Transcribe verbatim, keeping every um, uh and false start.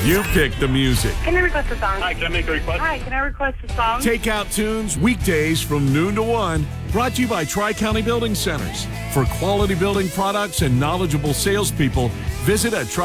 You pick the music. Can I request a song? Hi, can I make a request? Hi, can I request a song? Takeout tunes weekdays from noon to one. Brought to you by Tri-County Building Centers. For quality building products and knowledgeable salespeople, visit a Tri